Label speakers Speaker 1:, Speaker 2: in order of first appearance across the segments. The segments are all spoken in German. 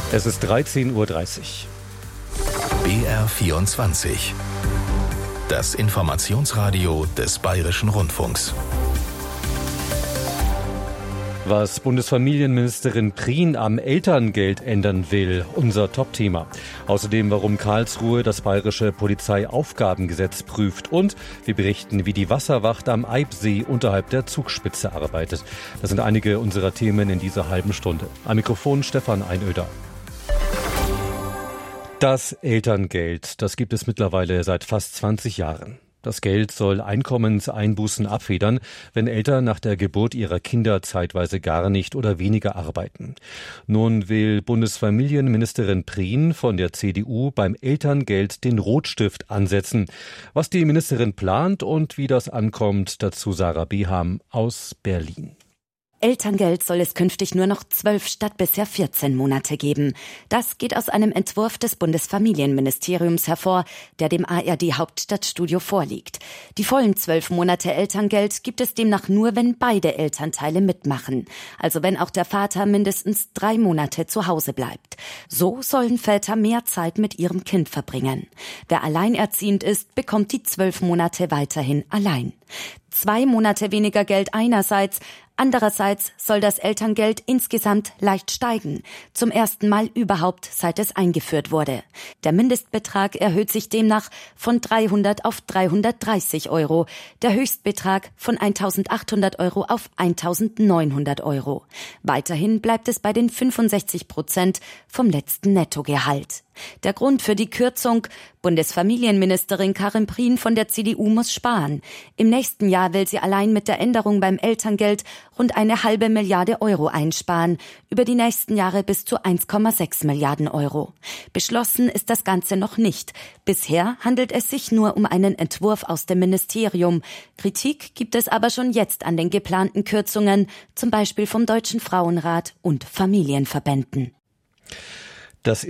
Speaker 1: Es ist 13:30 Uhr.
Speaker 2: BR24. Das Informationsradio des Bayerischen Rundfunks.
Speaker 1: Was Bundesfamilienministerin Prien am Elterngeld ändern will, unser Top-Thema. Außerdem, warum Karlsruhe das bayerische Polizeiaufgabengesetz prüft. Und wir berichten, wie die Wasserwacht am Eibsee unterhalb der Zugspitze arbeitet. Das sind einige unserer Themen in dieser halben Stunde. Am Mikrofon Stefan Einöder. Das Elterngeld, das gibt es mittlerweile seit fast 20 Jahren. Das Geld soll Einkommenseinbußen abfedern, wenn Eltern nach der Geburt ihrer Kinder zeitweise gar nicht oder weniger arbeiten. Nun will Bundesfamilienministerin Prien von der CDU beim Elterngeld den Rotstift ansetzen. Was die Ministerin plant und wie das ankommt, dazu Sarah Beham aus Berlin.
Speaker 3: Elterngeld soll es künftig nur noch 12 statt bisher 14 Monate geben. Das geht aus einem Entwurf des Bundesfamilienministeriums hervor, der dem ARD Hauptstadtstudio vorliegt. Die vollen 12 Monate Elterngeld gibt es demnach nur, wenn beide Elternteile mitmachen. Also wenn auch der Vater mindestens 3 Monate zu Hause bleibt. So sollen Väter mehr Zeit mit ihrem Kind verbringen. Wer alleinerziehend ist, bekommt die 12 Monate weiterhin allein. 2 Monate weniger Geld einerseits, andererseits soll das Elterngeld insgesamt leicht steigen. Zum ersten Mal überhaupt, seit es eingeführt wurde. Der Mindestbetrag erhöht sich demnach von 300 auf 330 Euro. Der Höchstbetrag von 1.800 Euro auf 1.900 Euro. Weiterhin bleibt es bei den 65% vom letzten Nettogehalt. Der Grund für die Kürzung: Bundesfamilienministerin Karin Prien von der CDU muss sparen. Im nächsten Jahr will sie allein mit der Änderung beim Elterngeld rund 1,5 Milliarde Euro einsparen, über die nächsten Jahre bis zu 1,6 Milliarden Euro. Beschlossen ist das Ganze noch nicht. Bisher handelt es sich nur um einen Entwurf aus dem Ministerium. Kritik gibt es aber schon jetzt an den geplanten Kürzungen, zum Beispiel vom Deutschen Frauenrat und Familienverbänden.
Speaker 1: Das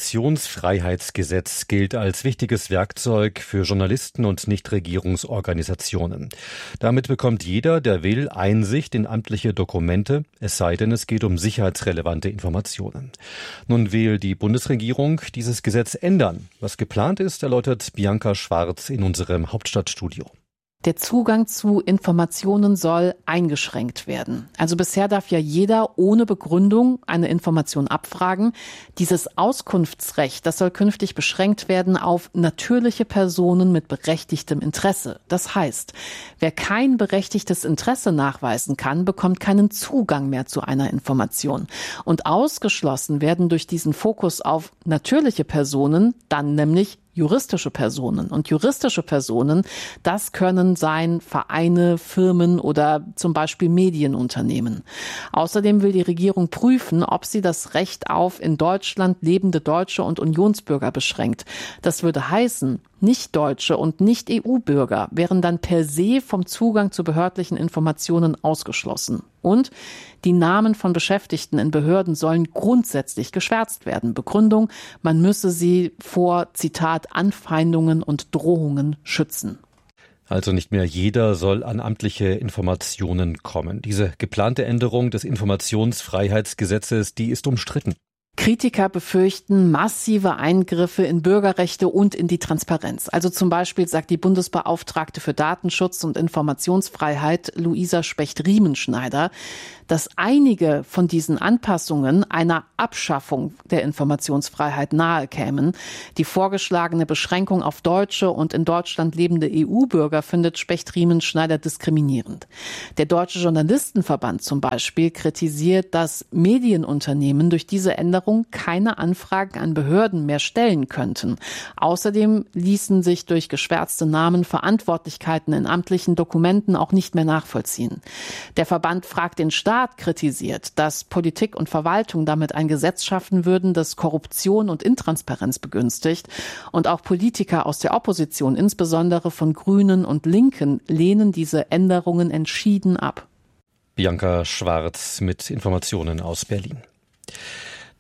Speaker 1: Informationsfreiheitsgesetz gilt als wichtiges Werkzeug für Journalisten und Nichtregierungsorganisationen. Damit bekommt jeder, der will, Einsicht in amtliche Dokumente, es sei denn, es geht um sicherheitsrelevante Informationen. Nun will die Bundesregierung dieses Gesetz ändern. Was geplant ist, erläutert Bianca Schwarz in unserem Hauptstadtstudio.
Speaker 4: Der Zugang zu Informationen soll eingeschränkt werden. Also bisher darf ja jeder ohne Begründung eine Information abfragen. Dieses Auskunftsrecht, das soll künftig beschränkt werden auf natürliche Personen mit berechtigtem Interesse. Das heißt, wer kein berechtigtes Interesse nachweisen kann, bekommt keinen Zugang mehr zu einer Information. Und ausgeschlossen werden durch diesen Fokus auf natürliche Personen dann nämlich juristische Personen. Und juristische Personen, das können sein Vereine, Firmen oder zum Beispiel Medienunternehmen. Außerdem will die Regierung prüfen, ob sie das Recht auf in Deutschland lebende Deutsche und Unionsbürger beschränkt. Das würde heißen, Nicht-Deutsche und Nicht-EU-Bürger wären dann per se vom Zugang zu behördlichen Informationen ausgeschlossen. Und die Namen von Beschäftigten in Behörden sollen grundsätzlich geschwärzt werden. Begründung: man müsse sie vor, Zitat, Anfeindungen und Drohungen schützen.
Speaker 1: Also nicht mehr jeder soll an amtliche Informationen kommen. Diese geplante Änderung des Informationsfreiheitsgesetzes, die ist umstritten.
Speaker 4: Kritiker befürchten massive Eingriffe in Bürgerrechte und in die Transparenz. Also zum Beispiel sagt die Bundesbeauftragte für Datenschutz und Informationsfreiheit Luisa Specht-Riemenschneider, dass einige von diesen Anpassungen einer Abschaffung der Informationsfreiheit nahe kämen. Die vorgeschlagene Beschränkung auf Deutsche und in Deutschland lebende EU-Bürger findet Specht-Riemenschneider diskriminierend. Der Deutsche Journalistenverband zum Beispiel kritisiert, dass Medienunternehmen durch diese Änderung keine Anfragen an Behörden mehr stellen könnten. Außerdem ließen sich durch geschwärzte Namen Verantwortlichkeiten in amtlichen Dokumenten auch nicht mehr nachvollziehen. Der Verband fragt den Staat, kritisiert, dass Politik und Verwaltung damit ein Gesetz schaffen würden, das Korruption und Intransparenz begünstigt. Und auch Politiker aus der Opposition, insbesondere von Grünen und Linken, lehnen diese Änderungen entschieden ab.
Speaker 1: Bianca Schwarz mit Informationen aus Berlin.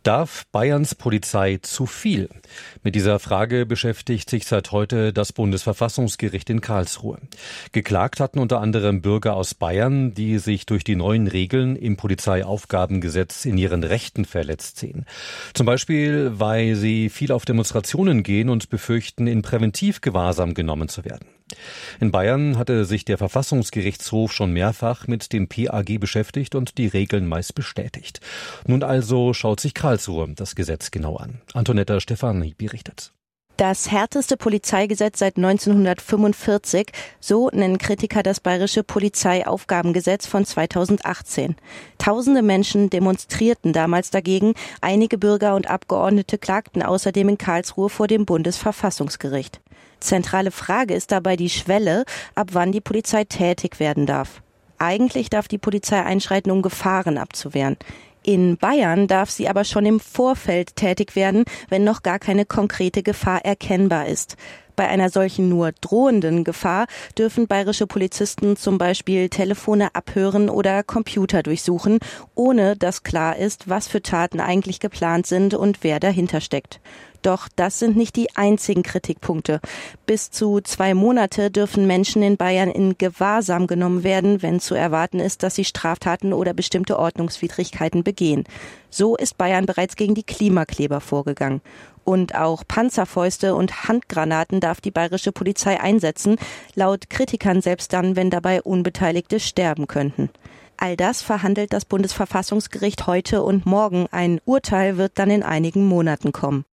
Speaker 1: Darf Bayerns Polizei zu viel? Mit dieser Frage beschäftigt sich seit heute das Bundesverfassungsgericht in Karlsruhe. Geklagt hatten unter anderem Bürger aus Bayern, die sich durch die neuen Regeln im Polizeiaufgabengesetz in ihren Rechten verletzt sehen. Zum Beispiel, weil sie viel auf Demonstrationen gehen und befürchten, in Präventivgewahrsam genommen zu werden. In Bayern hatte sich der Verfassungsgerichtshof schon mehrfach mit dem PAG beschäftigt und die Regeln meist bestätigt. Nun also schaut sich Karlsruhe das Gesetz genau an. Antonetta Stefani berichtet.
Speaker 5: Das härteste Polizeigesetz seit 1945, so nennen Kritiker das bayerische Polizeiaufgabengesetz von 2018. Tausende Menschen demonstrierten damals dagegen. Einige Bürger und Abgeordnete klagten außerdem in Karlsruhe vor dem Bundesverfassungsgericht. Zentrale Frage ist dabei die Schwelle, ab wann die Polizei tätig werden darf. Eigentlich darf die Polizei einschreiten, um Gefahren abzuwehren. In Bayern darf sie aber schon im Vorfeld tätig werden, wenn noch gar keine konkrete Gefahr erkennbar ist. Bei einer solchen nur drohenden Gefahr dürfen bayerische Polizisten zum Beispiel Telefone abhören oder Computer durchsuchen, ohne dass klar ist, was für Taten eigentlich geplant sind und wer dahinter steckt. Doch das sind nicht die einzigen Kritikpunkte. Bis zu 2 Monate dürfen Menschen in Bayern in Gewahrsam genommen werden, wenn zu erwarten ist, dass sie Straftaten oder bestimmte Ordnungswidrigkeiten begehen. So ist Bayern bereits gegen die Klimakleber vorgegangen. Und auch Panzerfäuste und Handgranaten darf die bayerische Polizei einsetzen, laut Kritikern selbst dann, wenn dabei Unbeteiligte sterben könnten. All das verhandelt das Bundesverfassungsgericht heute und morgen. Ein Urteil wird dann in einigen Monaten kommen.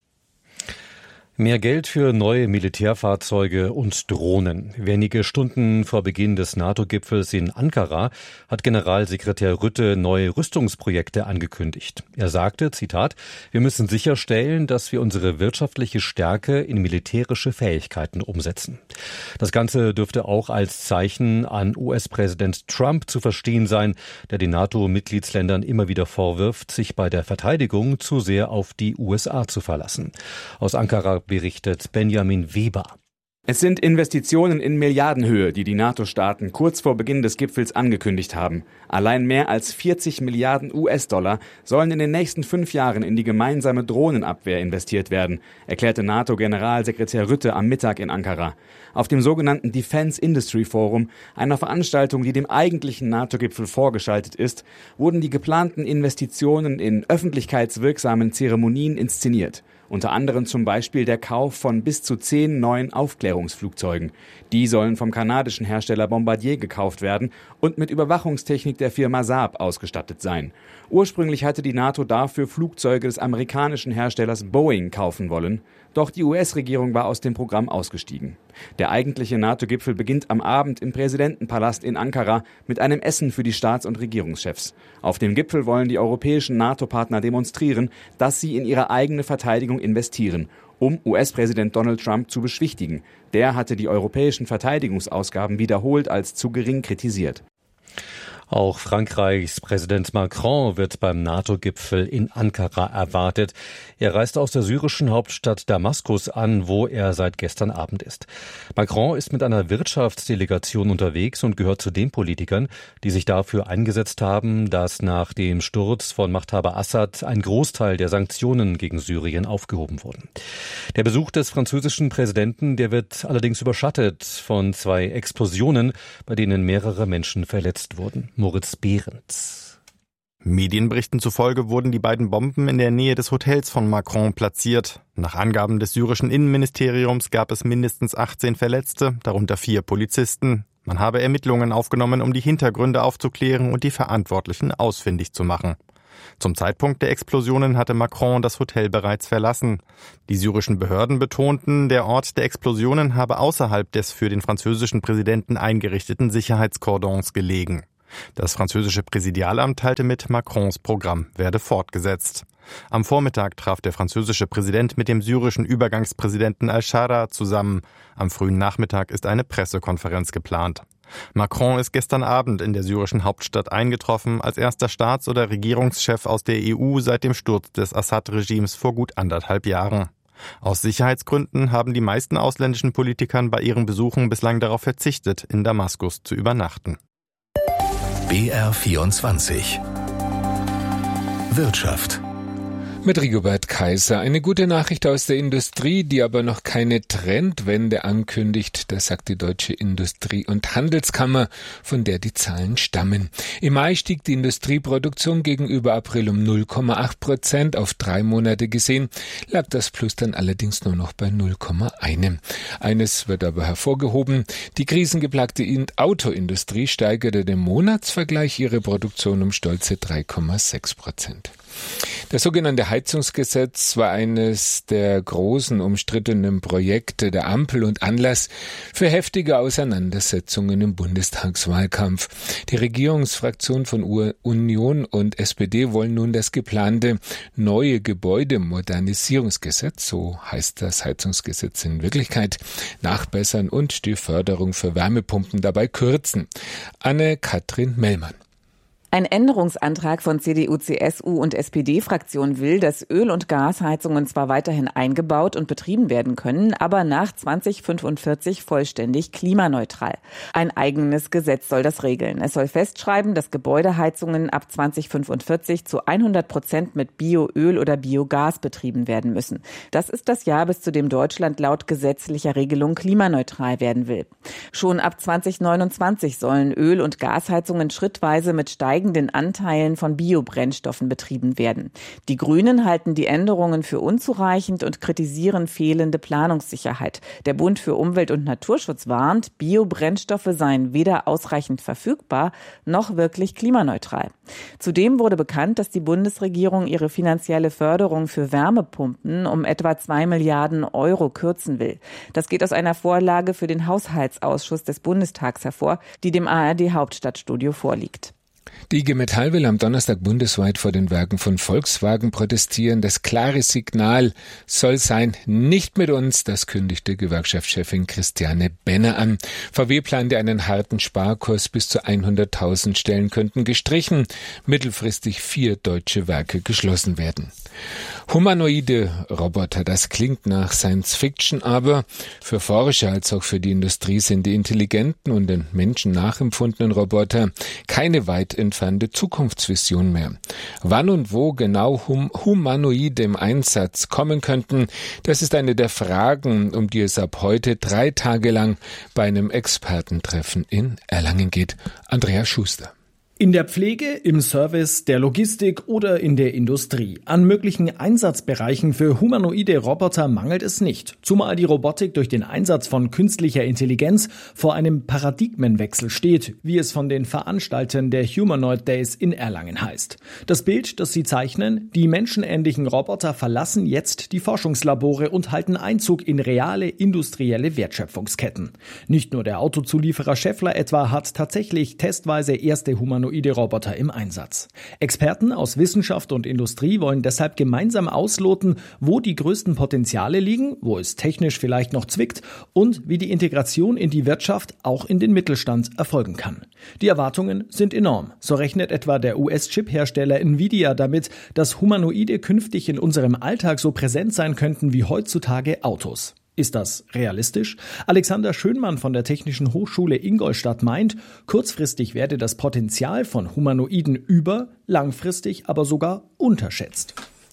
Speaker 1: Mehr Geld für neue Militärfahrzeuge und Drohnen. Wenige Stunden vor Beginn des NATO-Gipfels in Ankara hat Generalsekretär Rutte neue Rüstungsprojekte angekündigt. Er sagte, Zitat, wir müssen sicherstellen, dass wir unsere wirtschaftliche Stärke in militärische Fähigkeiten umsetzen. Das Ganze dürfte auch als Zeichen an US-Präsident Trump zu verstehen sein, der den NATO-Mitgliedsländern immer wieder vorwirft, sich bei der Verteidigung zu sehr auf die USA zu verlassen. Aus Ankara berichtet Benjamin Weber.
Speaker 6: Es sind Investitionen in Milliardenhöhe, die die NATO-Staaten kurz vor Beginn des Gipfels angekündigt haben. Allein mehr als 40 Milliarden US-Dollar sollen in den nächsten 5 Jahren in die gemeinsame Drohnenabwehr investiert werden, erklärte NATO-Generalsekretär Rutte am Mittag in Ankara. Auf dem sogenannten Defense Industry Forum, einer Veranstaltung, die dem eigentlichen NATO-Gipfel vorgeschaltet ist, wurden die geplanten Investitionen in öffentlichkeitswirksamen Zeremonien inszeniert. Unter anderem zum Beispiel der Kauf von bis zu 10 neuen Aufklärungsflugzeugen. Die sollen vom kanadischen Hersteller Bombardier gekauft werden und mit Überwachungstechnik der Firma Saab ausgestattet sein. Ursprünglich hatte die NATO dafür Flugzeuge des amerikanischen Herstellers Boeing kaufen wollen. Doch die US-Regierung war aus dem Programm ausgestiegen. Der eigentliche NATO-Gipfel beginnt am Abend im Präsidentenpalast in Ankara mit einem Essen für die Staats- und Regierungschefs. Auf dem Gipfel wollen die europäischen NATO-Partner demonstrieren, dass sie in ihre eigene Verteidigung investieren, um US-Präsident Donald Trump zu beschwichtigen. Der hatte die europäischen Verteidigungsausgaben wiederholt als zu gering kritisiert.
Speaker 1: Auch Frankreichs Präsident Macron wird beim NATO-Gipfel in Ankara erwartet. Er reist aus der syrischen Hauptstadt Damaskus an, wo er seit gestern Abend ist. Macron ist mit einer Wirtschaftsdelegation unterwegs und gehört zu den Politikern, die sich dafür eingesetzt haben, dass nach dem Sturz von Machthaber Assad ein Großteil der Sanktionen gegen Syrien aufgehoben wurden. Der Besuch des französischen Präsidenten, der wird allerdings überschattet von 2 Explosionen, bei denen mehrere Menschen verletzt wurden. Moritz Behrens.
Speaker 7: Medienberichten zufolge wurden die beiden Bomben in der Nähe des Hotels von Macron platziert. Nach Angaben des syrischen Innenministeriums gab es mindestens 18 Verletzte, darunter 4 Polizisten. Man habe Ermittlungen aufgenommen, um die Hintergründe aufzuklären und die Verantwortlichen ausfindig zu machen. Zum Zeitpunkt der Explosionen hatte Macron das Hotel bereits verlassen. Die syrischen Behörden betonten, der Ort der Explosionen habe außerhalb des für den französischen Präsidenten eingerichteten Sicherheitskordons gelegen. Das französische Präsidialamt teilte mit, Macrons Programm werde fortgesetzt. Am Vormittag traf der französische Präsident mit dem syrischen Übergangspräsidenten al-Shara zusammen. Am frühen Nachmittag ist eine Pressekonferenz geplant. Macron ist gestern Abend in der syrischen Hauptstadt eingetroffen, als erster Staats- oder Regierungschef aus der EU seit dem Sturz des Assad-Regimes vor gut 1,5 Jahren. Aus Sicherheitsgründen haben die meisten ausländischen Politikern bei ihren Besuchen bislang darauf verzichtet, in Damaskus zu übernachten.
Speaker 2: BR24 Wirtschaft.
Speaker 8: Mit Rigobert Kaiser. Eine gute Nachricht aus der Industrie, die aber noch keine Trendwende ankündigt. Das sagt die Deutsche Industrie- und Handelskammer, von der die Zahlen stammen. Im Mai stieg die Industrieproduktion gegenüber April um 0,8%. Auf 3 Monate gesehen lag das Plus dann allerdings nur noch bei 0,1. Eines wird aber hervorgehoben. Die krisengeplagte Autoindustrie steigerte im Monatsvergleich ihre Produktion um stolze 3,6%. Das sogenannte Heizungsgesetz war eines der großen umstrittenen Projekte der Ampel und Anlass für heftige Auseinandersetzungen im Bundestagswahlkampf. Die Regierungsfraktion von Union und SPD wollen nun das geplante neue Gebäudemodernisierungsgesetz, so heißt das Heizungsgesetz in Wirklichkeit, nachbessern und die Förderung für Wärmepumpen dabei kürzen. Anne-Kathrin Mellmann.
Speaker 9: Ein Änderungsantrag von CDU, CSU und SPD-Fraktion will, dass Öl- und Gasheizungen zwar weiterhin eingebaut und betrieben werden können, aber nach 2045 vollständig klimaneutral. Ein eigenes Gesetz soll das regeln. Es soll festschreiben, dass Gebäudeheizungen ab 2045 zu 100% mit Bioöl oder Biogas betrieben werden müssen. Das ist das Jahr, bis zu dem Deutschland laut gesetzlicher Regelung klimaneutral werden will. Schon ab 2029 sollen Öl- und Gasheizungen schrittweise mit steigenden Anteilen von Biobrennstoffen betrieben werden. Die Grünen halten die Änderungen für unzureichend und kritisieren fehlende Planungssicherheit. Der Bund für Umwelt und Naturschutz warnt, Biobrennstoffe seien weder ausreichend verfügbar noch wirklich klimaneutral. Zudem wurde bekannt, dass die Bundesregierung ihre finanzielle Förderung für Wärmepumpen um etwa 2 Milliarden Euro kürzen will. Das geht aus einer Vorlage für den Haushaltsausschuss des Bundestags hervor, die dem ARD-Hauptstadtstudio vorliegt.
Speaker 8: Die IG Metall will am Donnerstag bundesweit vor den Werken von Volkswagen protestieren. Das klare Signal soll sein, nicht mit uns, das kündigte Gewerkschaftschefin Christiane Benner an. VW plante einen harten Sparkurs, bis zu 100.000 Stellen könnten gestrichen, mittelfristig 4 deutsche Werke geschlossen werden. Humanoide Roboter, das klingt nach Science Fiction, aber für Forscher als auch für die Industrie sind die intelligenten und den Menschen nachempfundenen Roboter keine weit entfernte Zukunftsvision mehr. Wann und wo genau Humanoide im Einsatz kommen könnten, das ist eine der Fragen, um die es ab heute 3 Tage lang bei einem Expertentreffen in Erlangen geht. Andreas Schuster.
Speaker 10: In der Pflege, im Service, der Logistik oder in der Industrie. An möglichen Einsatzbereichen für humanoide Roboter mangelt es nicht. Zumal die Robotik durch den Einsatz von künstlicher Intelligenz vor einem Paradigmenwechsel steht, wie es von den Veranstaltern der Humanoid Days in Erlangen heißt. Das Bild, das sie zeichnen, die menschenähnlichen Roboter verlassen jetzt die Forschungslabore und halten Einzug in reale industrielle Wertschöpfungsketten. Nicht nur der Autozulieferer Schaeffler etwa hat tatsächlich testweise erste humanoide Roboter im Einsatz. Experten aus Wissenschaft und Industrie wollen deshalb gemeinsam ausloten, wo die größten Potenziale liegen, wo es technisch vielleicht noch zwickt und wie die Integration in die Wirtschaft auch in den Mittelstand erfolgen kann. Die Erwartungen sind enorm. So rechnet etwa der US-Chip-Hersteller Nvidia damit, dass Humanoide künftig in unserem Alltag so präsent sein könnten wie heutzutage Autos. Ist das realistisch? Alexander Schönmann von der Technischen Hochschule Ingolstadt meint, kurzfristig werde das Potenzial von Humanoiden langfristig aber sogar unterschätzt.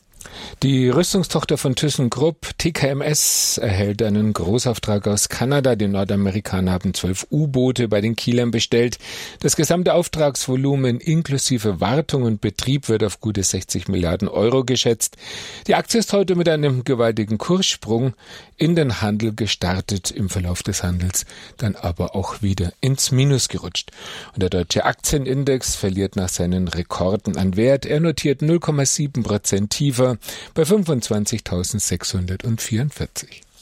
Speaker 8: Die Rüstungstochter von ThyssenKrupp, TKMS, erhält einen Großauftrag aus Kanada. Die Nordamerikaner haben 12 U-Boote bei den Kielern bestellt. Das gesamte Auftragsvolumen inklusive Wartung und Betrieb wird auf gute 60 Milliarden Euro geschätzt. Die Aktie ist heute mit einem gewaltigen Kurssprung in den Handel gestartet, im Verlauf des Handels dann aber auch wieder ins Minus gerutscht. Und der deutsche Aktienindex verliert nach seinen Rekorden an Wert. Er notiert 0,7% tiefer bei 25.644.